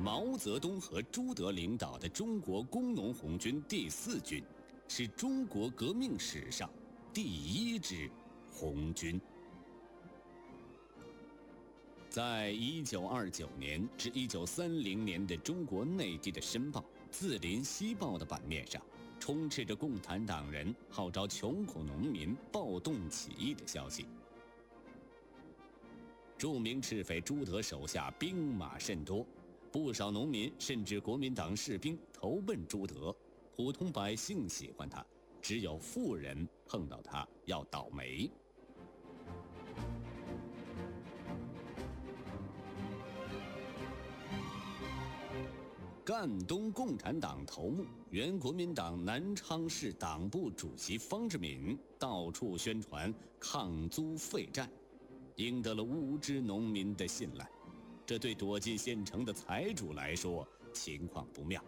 毛泽东和朱德领导的中国工农红军第4军，是中国革命史上第1支红军。在1929年至1930年的中国内地的申报、字林西报的版面上，充斥着共产党人号召穷苦农民暴动起义的消息。著名赤匪朱德手下兵马甚多，不少农民甚至国民党士兵投奔朱德，普通百姓喜欢他，只有富人碰到他要倒霉。赣东共产党头目、原国民党南昌市党部主席方志敏到处宣传抗租废债，赢得了无知农民的信赖。这对躲进县城的财主来说情况不妙。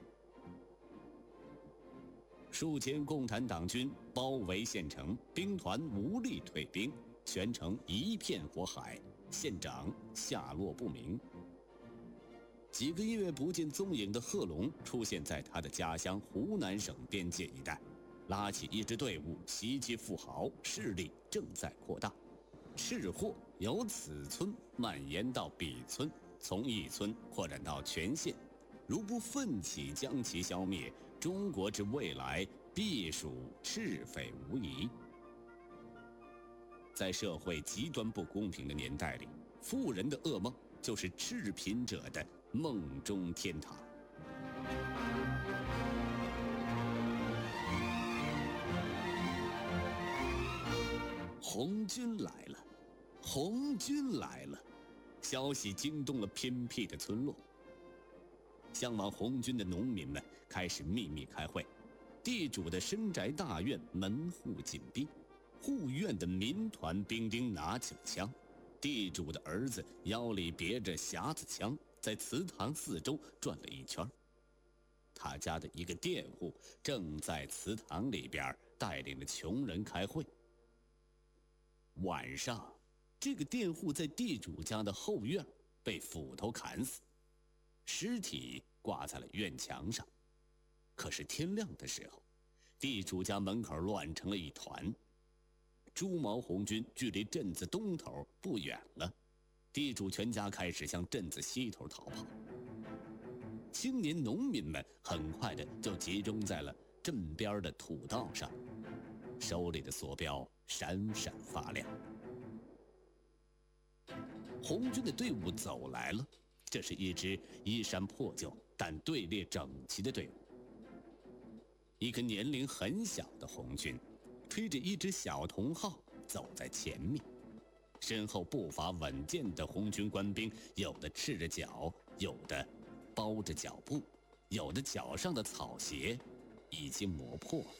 数千共产党军包围县城，兵团无力退兵，全城一片火海，县长下落不明。几个月不见踪影的贺龙出现在他的家乡湖南省边界一带，拉起一支队伍袭击富豪，势力正在扩大。赤货由此村蔓延到彼村，从一村扩展到全县，如不奋起将其消灭，中国之未来必属赤匪无疑。在社会极端不公平的年代里，富人的噩梦就是赤贫者的梦中天堂。红军来了，红军来了！消息惊动了偏僻的村落。向往红军的农民们开始秘密开会，地主的深宅大院门户紧闭，护院的民团兵丁拿起了枪，地主的儿子腰里别着匣子枪，在祠堂四周转了一圈。他家的一个佃户正在祠堂里边带领着穷人开会。晚上，这个佃户在地主家的后院被斧头砍死，尸体挂在了院墙上。可是天亮的时候，地主家门口乱成了一团。朱毛红军距离镇子东头不远了，地主全家开始向镇子西头逃跑。青年农民们很快的就集中在了镇边的土道上，手里的索标闪闪发亮。红军的队伍走来了，这是一支衣衫破旧但队列整齐的队伍。一个年龄很小的红军推着一只小铜号走在前面，身后步伐稳健的红军官兵，有的赤着脚，有的包着脚布，有的脚上的草鞋已经磨破了。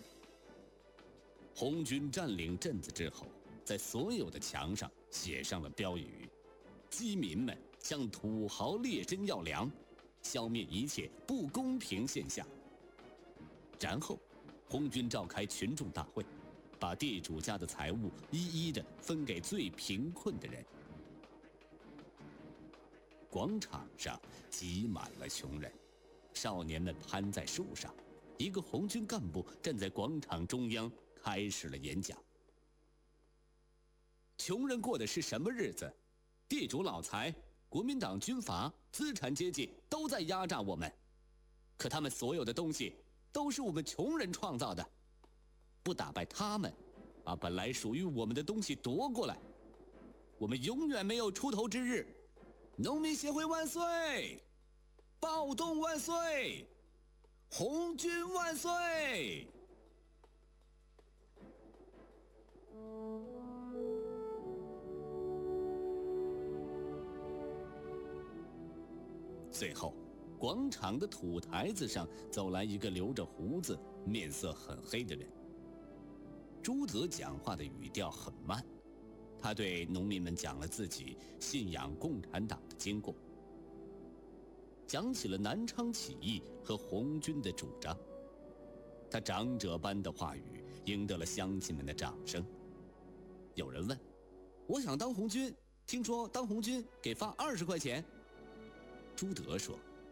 红军占领镇子之后，在所有的墙上写上了标语：饥民们向土豪劣绅要粮，消灭一切不公平现象。然后红军召开群众大会，把地主家的财物一一的分给最贫困的人。广场上挤满了穷人，少年们攀在树上，一个红军干部站在广场中央开始了演讲。穷人过的是什么日子？地主老财、国民党军阀、资产阶级都在压榨我们，可他们所有的东西都是我们穷人创造的，不打败他们，把本来属于我们的东西夺过来，我们永远没有出头之日。农民协会万岁！暴动万岁！红军万岁！最后，广场的土台子上走来一个留着胡子、面色很黑的人。朱德讲话的语调很慢，他对农民们讲了自己信仰共产党的经过，讲起了南昌起义和红军的主张。他长者般的话语赢得了乡亲们的掌声。有人问：我想当红军，听说当红军给发20块钱。朱德说：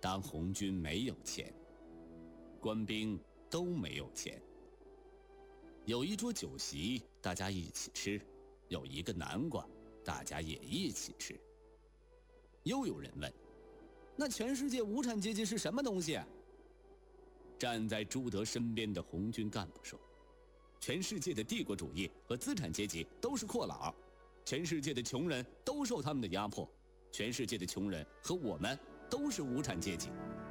当红军没有钱，官兵都没有钱。有一桌酒席，大家一起吃；有一个南瓜，大家也一起吃。又有人问：那全世界无产阶级是什么东西？站在朱德身边的红军干部说：全世界的帝国主义和资产阶级都是阔佬，全世界的穷人都受他们的压迫，全世界的穷人和我们都是无产阶级。